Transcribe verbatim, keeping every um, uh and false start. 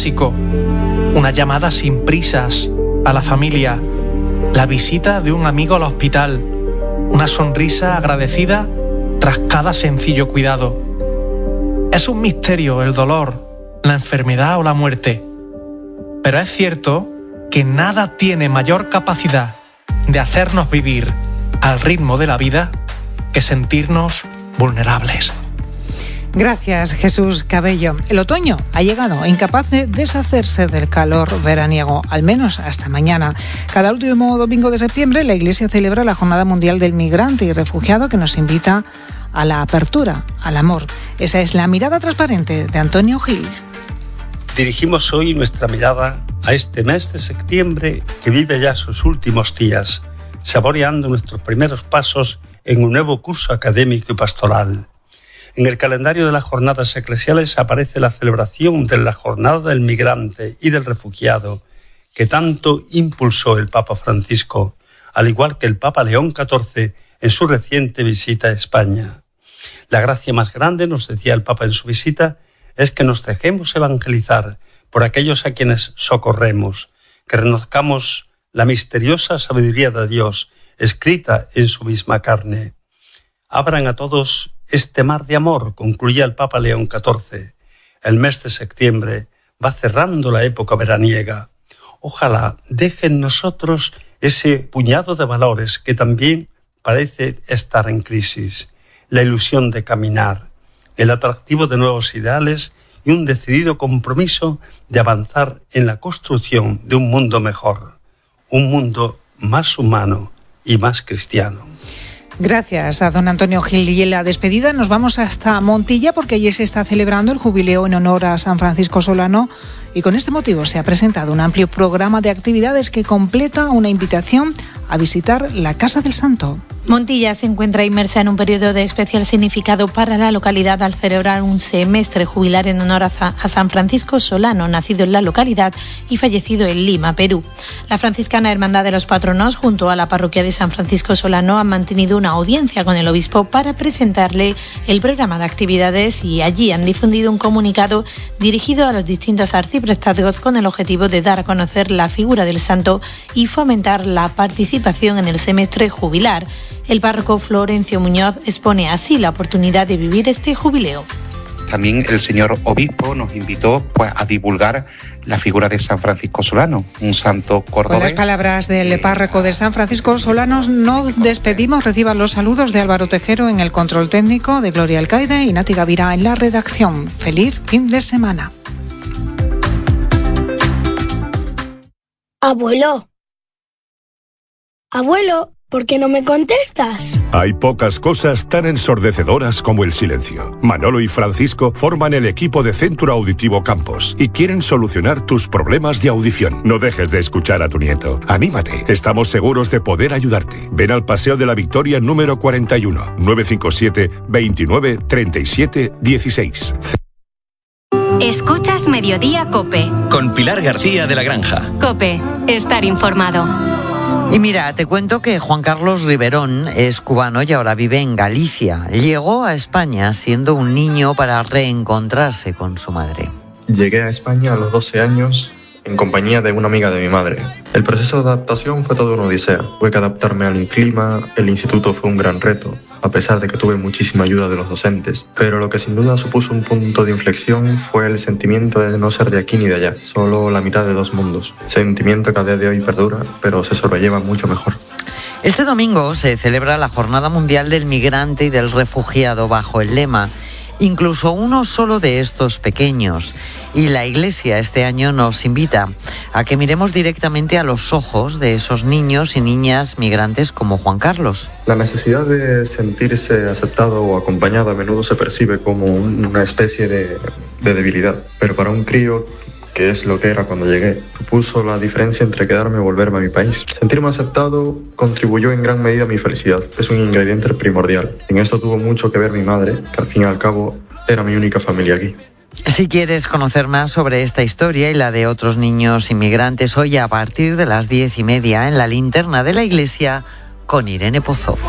básico, una llamada sin prisas a la familia, la visita de un amigo al hospital, una sonrisa agradecida tras cada sencillo cuidado. Es un misterio el dolor, la enfermedad o la muerte, pero es cierto que nada tiene mayor capacidad de hacernos vivir al ritmo de la vida que sentirnos vulnerables. Gracias, Jesús Cabello. El otoño ha llegado, incapaz de deshacerse del calor veraniego, al menos hasta mañana. Cada último domingo de septiembre, la Iglesia celebra la Jornada Mundial del Migrante y Refugiado, que nos invita a la apertura, al amor. Esa es la mirada transparente de Antonio Gil. Dirigimos hoy nuestra mirada a este mes de septiembre que vive ya sus últimos días, saboreando nuestros primeros pasos en un nuevo curso académico y pastoral. En el calendario de las jornadas eclesiales aparece la celebración de la Jornada del Migrante y del Refugiado, que tanto impulsó el Papa Francisco, al igual que el Papa León catorce en su reciente visita a España. La gracia más grande, nos decía el Papa en su visita, es que nos dejemos evangelizar por aquellos a quienes socorremos, que reconozcamos la misteriosa sabiduría de Dios, escrita en su misma carne. Abran a todos este mar de amor, concluía el Papa León catorce. El mes de septiembre va cerrando la época veraniega. Ojalá deje en nosotros ese puñado de valores que también parece estar en crisis. La ilusión de caminar, el atractivo de nuevos ideales y un decidido compromiso de avanzar en la construcción de un mundo mejor, un mundo más humano y más cristiano. Gracias a don Antonio Gil. Y en la despedida nos vamos hasta Montilla, porque allí se está celebrando el jubileo en honor a San Francisco Solano, y con este motivo se ha presentado un amplio programa de actividades que completa una invitación a visitar la Casa del Santo. Montilla se encuentra inmersa en un periodo de especial significado para la localidad al celebrar un semestre jubilar en honor a San Francisco Solano, nacido en la localidad y fallecido en Lima, Perú. La franciscana Hermandad de los Patronos, junto a la parroquia de San Francisco Solano, han mantenido una audiencia con el obispo para presentarle el programa de actividades, y allí han difundido un comunicado dirigido a los distintos arciprestazgos con el objetivo de dar a conocer la figura del santo y fomentar la participación en el semestre jubilar. El párroco Florencio Muñoz expone así la oportunidad de vivir este jubileo. También el señor obispo nos invitó pues, a divulgar la figura de San Francisco Solano, un santo cordobés. Con las palabras del párroco de San Francisco Solano nos despedimos. Reciban los saludos de Álvaro Tejero en el control técnico, de Gloria Alcaide y Nati Gavira en la redacción. Feliz fin de semana. Abuelo. Abuelo. ¿Por qué no me contestas? Hay pocas cosas tan ensordecedoras como el silencio. Manolo y Francisco forman el equipo de Centro Auditivo Campos y quieren solucionar tus problemas de audición. No dejes de escuchar a tu nieto. Anímate. Estamos seguros de poder ayudarte. Ven al Paseo de la Victoria número cuarenta y uno, nueve cinco siete, veintinueve, treinta y siete, dieciséis. Escuchas Mediodía COPE. Con Pilar García de la Granja. COPE. Estar informado. Y mira, te cuento que Juan Carlos Riverón es cubano y ahora vive en Galicia. Llegó a España siendo un niño para reencontrarse con su madre. Llegué a España a los doce años en compañía de una amiga de mi madre. El proceso de adaptación fue toda una odisea. Tuve que adaptarme al clima, el instituto fue un gran reto, a pesar de que tuve muchísima ayuda de los docentes. Pero lo que sin duda supuso un punto de inflexión fue el sentimiento de no ser de aquí ni de allá, solo la mitad de dos mundos. Sentimiento que a día de hoy perdura, pero se sobrelleva mucho mejor. Este domingo se celebra la Jornada Mundial del Migrante y del Refugiado bajo el lema "Incluso uno solo de estos pequeños". Y la Iglesia este año nos invita a que miremos directamente a los ojos de esos niños y niñas migrantes como Juan Carlos. La necesidad de sentirse aceptado o acompañado a menudo se percibe como una especie de, de debilidad, pero para un crío, que es lo que era cuando llegué, supuso la diferencia entre quedarme o volverme a mi país. Sentirme aceptado contribuyó en gran medida a mi felicidad. Es un ingrediente primordial. En esto tuvo mucho que ver mi madre, que al fin y al cabo era mi única familia aquí. Si quieres conocer más sobre esta historia y la de otros niños inmigrantes, hoy a partir de las diez y media en la linterna de la Iglesia con Irene Pozo.